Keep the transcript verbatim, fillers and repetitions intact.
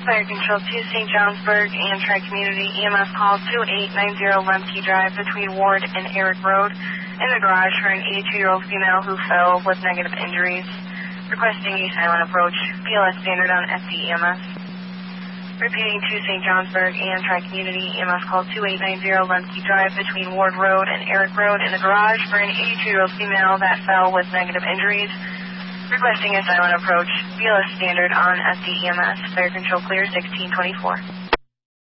Fire Control two, Saint Johnsburg, Amtrak Community E M S call two eight nine zero Lemke Drive between Ward and Eric Road in the garage for an eighty-two-year-old female who fell with negative injuries. Requesting a silent approach. P L S standard on S D E M S. Repeating to Saint Johnsburg, Amtrak Community E M S call two eight nine zero Lemke Drive between Ward Road and Eric Road in the garage for an eighty-two-year-old female that fell with negative injuries. Requesting a silent approach. B L S standard on S D E M S. Fire Control clear sixteen twenty-four.